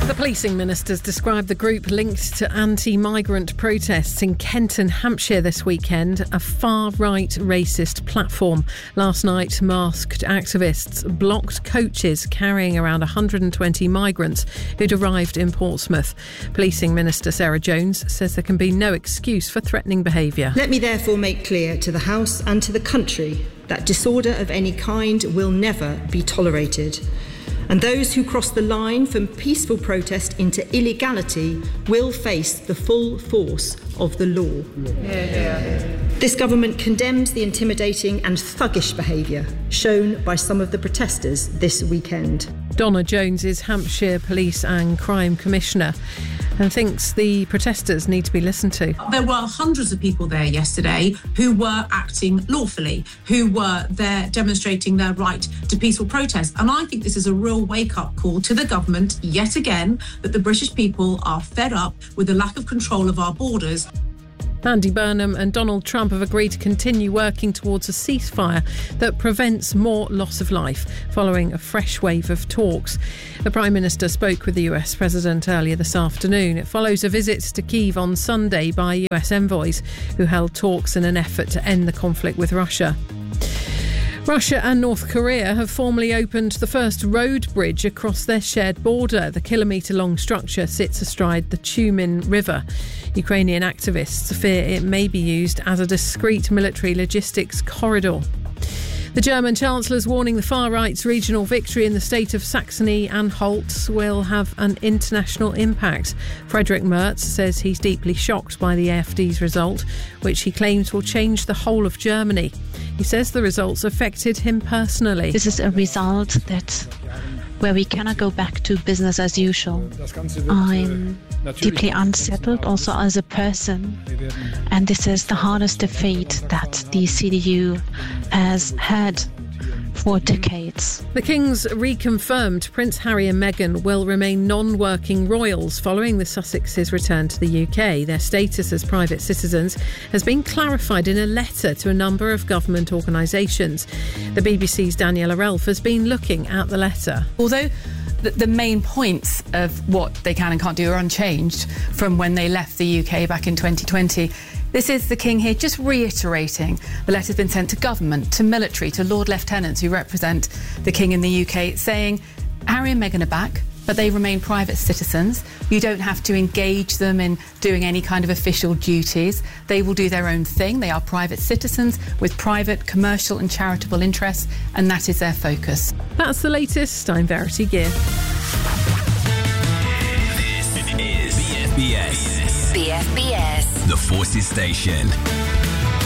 The policing ministers described the group linked to anti-migrant protests in Kenton, Hampshire this weekend a far-right racist platform. Last night, masked activists blocked coaches carrying around 120 migrants who'd arrived in Portsmouth. Policing Minister Sarah Jones says there can be no excuse for threatening behaviour. Let me therefore make clear to the House and to the country that disorder of any kind will never be tolerated. And those who cross the line from peaceful protest into illegality will face the full force of the law. This government condemns the intimidating and thuggish behaviour shown by some of the protesters this weekend. Donna Jones is Hampshire Police and Crime Commissioner and thinks the protesters need to be listened to. There were hundreds of people there yesterday who were acting lawfully, who were there demonstrating their right to peaceful protest. And I think this is a real wake-up call to the government, yet again, that the British people are fed up with the lack of control of our borders. Andy Burnham and Donald Trump have agreed to continue working towards a ceasefire that prevents more loss of life following a fresh wave of talks. The Prime Minister spoke with the US President earlier this afternoon. It follows a visit to Kyiv on Sunday by US envoys who held talks in an effort to end the conflict with Russia. Russia and North Korea have formally opened the first road bridge across their shared border. The kilometre-long structure sits astride the Tyumen River. Ukrainian activists fear it may be used as a discreet military logistics corridor. The German Chancellor's warning the far-right's regional victory in the state of Saxony-Anhalt will have an international impact. Friedrich Merz says he's deeply shocked by the AfD's result, which he claims will change the whole of Germany. He says the results affected him personally. This is a result where we cannot go back to business as usual. I'm deeply unsettled also as a person, and this is the hardest defeat that the CDU has had for decades. The Kings reconfirmed Prince Harry and Meghan will remain non-working royals following the Sussexes' return to the UK. Their status as private citizens has been clarified in a letter to a number of government organisations. The BBC's Daniela Relf has been looking at the letter. Although the main points of what they can and can't do are unchanged from when they left the UK back in 2020. This is the King here just reiterating the letter's been sent to government, to military, to Lord Lieutenants who represent the King in the UK, saying Harry and Meghan are back, but they remain private citizens. You don't have to engage them in doing any kind of official duties. They will do their own thing. They are private citizens with private, commercial and charitable interests, and that is their focus. That's the latest. I'm Verity Gear. This is BFBS. BFBS. The Forces Station.